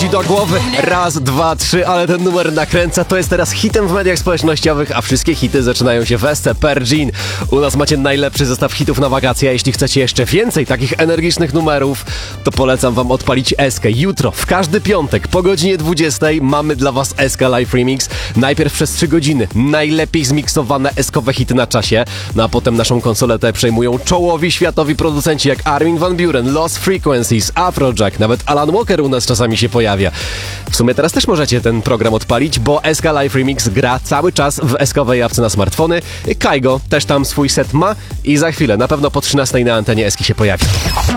przychodzi do głowy. Raz, dwa, trzy, ale ten numer nakręca. To jest teraz hitem w mediach społecznościowych, a wszystkie hity zaczynają się w Esce Per Jean. U nas macie najlepszy zestaw hitów na wakacje, a jeśli chcecie jeszcze więcej takich energicznych numerów, to polecam wam odpalić Eskę. Jutro, w każdy piątek, po godzinie 20 mamy dla was Eska Live Remix. Najpierw przez 3 godziny najlepiej zmiksowane eskowe hity na czasie, no a potem naszą konsoletę przejmują czołowi światowi producenci jak Armin van Buuren, Lost Frequencies, Afrojack, nawet Alan Walker u nas czasami się pojawia. W sumie teraz też możecie ten program odpalić, bo Eska Live Remix gra cały czas w eskowej apce na smartfony. Kaigo też tam swój set ma i za chwilę, na pewno po 13 na antenie Eski się pojawi.